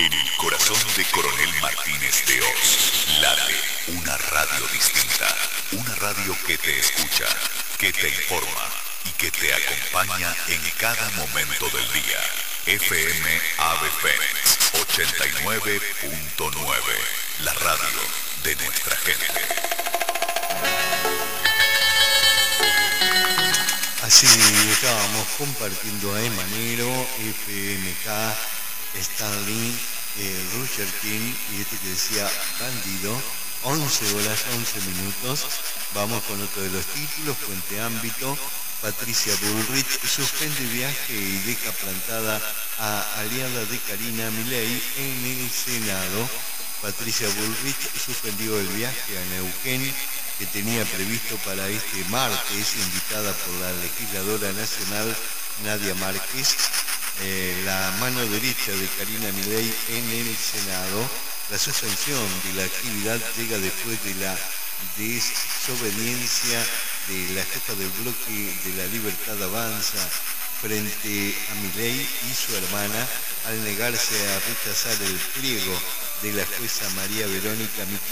En el corazón de Coronel Martínez de Oz late una radio distinta. Una radio que te escucha, que te informa y que te acompaña en cada momento del día. FM Ave Fénix 89.9, la radio de nuestra gente. Así estábamos compartiendo a Emanero, FMK, Stanley, Roger King y este que decía Bandido. 11 horas, 11 minutos. Vamos con otro de los títulos. Puente Ámbito. Patricia Bullrich suspende viaje y deja plantada a aliada de Karina Milei en el Senado. Patricia Bullrich suspendió el viaje a Neuquén que tenía previsto para este martes, invitada por la legisladora nacional Nadia Márquez, la mano derecha de Karina Milei en el Senado. La suspensión de la actividad llega después de la desobediencia de la jefa del bloque de la Libertad Avanza frente a Milei y su hermana al negarse a rechazar el pliego de la jueza María Verónica Miquel.